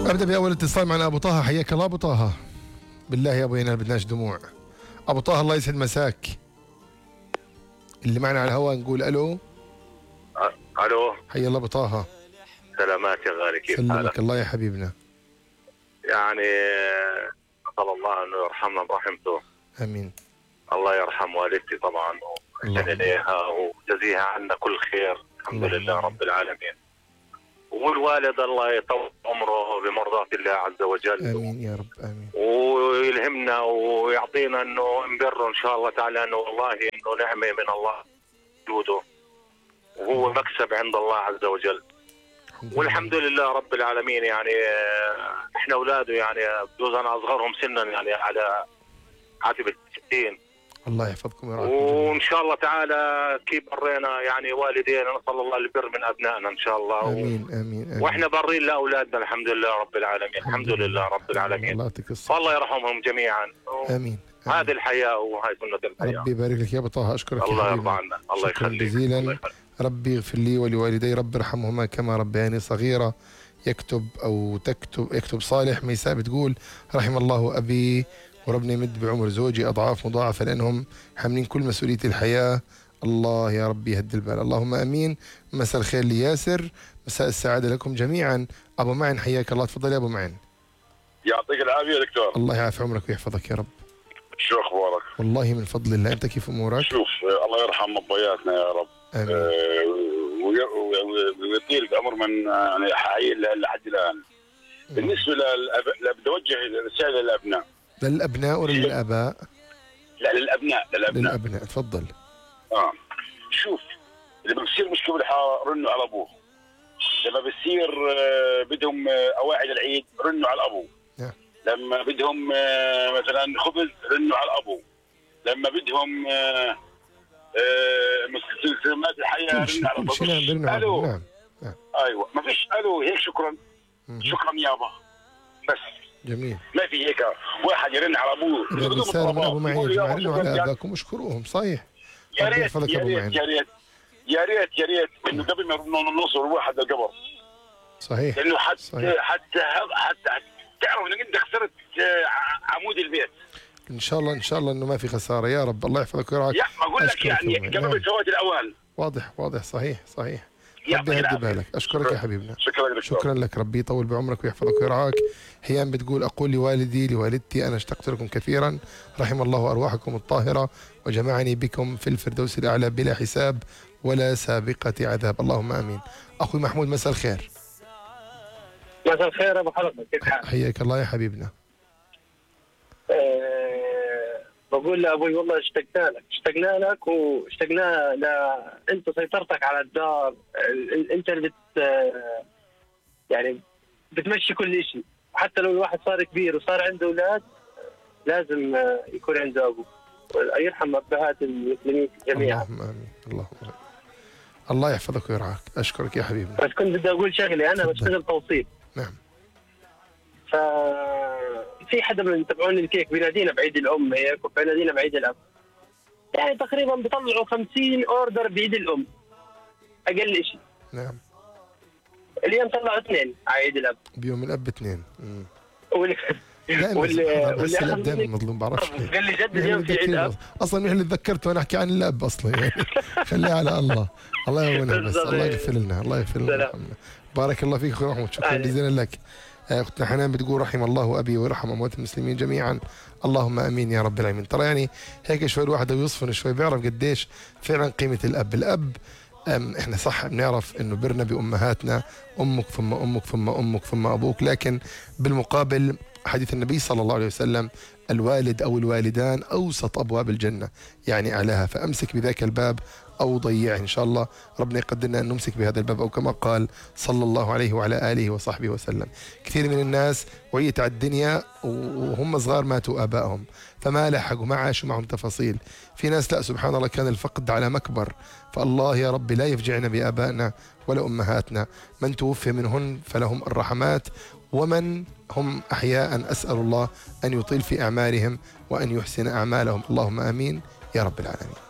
أبدأ بأول اتصال معنا أبو طه. حياك الله أبو طه. بالله يا أبوي أنا بدناش دموع. أبو طه الله يسعد مساك. اللي معنا على الهواء نقول ألو. ألو. حيا الله أبو طه. سلامات يا غالي، كيف سلمك حالك؟ الله يا حبيبنا. يعني أسأل الله أنه يرحمنا برحمته. آمين. الله يرحم والدتي طبعا ويحسن إليها ويجزيها عنا كل خير، الحمد لله رب العالمين. والوالد الله يطول عمره بمرضاة الله عز وجل. آمين يا رب. آمين. ويلهمنا ويعطينا أنه نبره إن شاء الله تعالى، أنه والله أنه نعمة من الله وجوده، وهو مكسب عند الله عز وجل. والحمد لله رب العالمين. يعني احنا اولاده، يعني بجوز انا اصغرهم سنا، يعني على عاتبه 60. الله يحفظكم ويرعاكم. وان شاء الله تعالى كيف برينا يعني والدينا، نسال الله البر من ابنائنا ان شاء الله. امين امين, آمين. واحنا برين لاولادنا الحمد لله رب العالمين. الحمد لله رب العالمين. الله يعطيك الصحة. والله يرحمهم جميعا. امين. هذه الحياه وهي سنه الحياه. ربي يبارك لك يا ابو طه. اشكرك الله يرضى عنا. الله يخليك جزيلا. ربي يغفر لي ولوالدي، رب ارحمهما كما ربياني صغيرة. يكتب صالح ميساء بتقول رحم الله أبي وربنا يمد بعمر زوجي أضعاف مضاعفة لأنهم حاملين كل مسؤولية الحياة. الله يا ربي يهدي البال. اللهم أمين. مساء الخير لياسر، مساء السعادة لكم جميعا. أبو معن حياك الله. تفضل يا أبو معن. يعطيك العافية دكتور. الله يعافي عمرك ويحفظك يا رب. شو أخبارك؟ والله من فضل الله. أنت كيف أمورك؟ شوف الله يرحم أبوياتنا يا رب. آمين. ويطيل بعمر من يعني حي لحد الآن. بالنسبة بدي أوجه رسالة للأبناء. للأبناء ولا للآباء؟ لا للأبناء. للأبناء. تفضل. شوف، لما بتصير مشكلة بالحارة رنوا على أبوه. لما بتصير بدهم أواعد العيد رنوا على أبوه. لما بدهم مثلا خبز رنوا على أبوه. لما بدهم مستلزمات الحياة رنوا على أبوه. ألو. نعم. أيوة ما فيش ألو هيك. شكرا. شكرا يابا. بس جميل. ما في هيك واحد يرن على أبوه. رسالة من أبو معين رنوا على آبائكم واشكروهم. صحيح. يا ريت يا ريت يا ريت يا ريت يا ريت إنه قبل ما نوصل واحد للقبر. صحيح. لأنه حتى تعرف إنك أنت خسرت عمود البيت. إن شاء الله إنه ما في خسارة يا رب. الله يحفظك ويرعاك. يا أقول لك يعني قبل فوات الأوان. واضح. صحيح. ربي يهدي بالك. أشكرك يا حبيبنا. شكرا لك. ربي يطول بعمرك ويحفظك ويرعاك. هيام بتقول أقول لوالدتي أنا اشتقت لكم كثيرا، رحم الله أرواحكم الطاهرة وجمعني بكم في الفردوس الأعلى بلا حساب ولا سابقة عذاب. اللهم آمين. أخوي محمود مساء الخير. مساء الخير أبو حلقة، كيف حالك؟ حياك الله يا حبيبنا. بقول لأبوي والله اشتقنا لك واشتقنا أنت سيطرتك على الدار. أنت اللي يعني بتمشي كل شيء، حتى لو الواحد صار كبير وصار عنده أولاد لازم يكون عنده أبو. يرحم أبهات المسلمين جميعا. اللهم آمين. اللهم آمين. الله يحفظك ويرعاك. أشكرك يا حبيبنا. بس كنت بدي أقول شغلة، أنا بشتغل توصيل. نعم. في حدا من تبعون الكيك بينادينا بعيد الام هيك وبينادينا بعيد الاب، يعني تقريبا بيطلعوا 50 اوردر بعيد الام اقل شيء. نعم. اليوم طلعوا 2 على عيد الاب. بيوم الاب 2. واللي دائما مظلوم بعرفش قال لي جد اليوم في عيد اب. اصلا مين اللي تذكرته وانا احكي عن الاب اصلا يعني. خليها على الله. الله يهونها بس. الله يغفر لنا. الله يغفر لنا. بارك الله فيك اخوي محمود. شكرا جزيلا لك. اختنا حنان بتقول رحم الله ابي ويرحم اموات المسلمين جميعا. اللهم امين يا رب العالمين. ترى يعني هيك شوي الواحد يصفن شوي بيعرف قديش فعلا قيمه الاب. احنا صح بنعرف انه برنا بامهاتنا، امك ثم امك ثم امك ثم ابوك، لكن بالمقابل حديث النبي صلى الله عليه وسلم الوالد او الوالدان اوسط ابواب الجنه، يعني اعلاها، فامسك بذاك الباب أو ضيعه. إن شاء الله ربنا يقدرنا أن نمسك بهذا الباب، أو كما قال صلى الله عليه وعلى آله وصحبه وسلم. كثير من الناس وعيت على الدنيا وهم صغار ماتوا آبائهم، فما لحقوا ما عاشوا معهم تفاصيل. في ناس لا سبحان الله كان الفقد على مكبر. فالله يا رب لا يفجعنا بآبائنا ولا أمهاتنا. من توفي منهن فلهم الرحمات، ومن هم أحياء أسأل الله أن يطيل في أعمارهم وأن يحسن أعمالهم. اللهم آمين يا رب العالمين.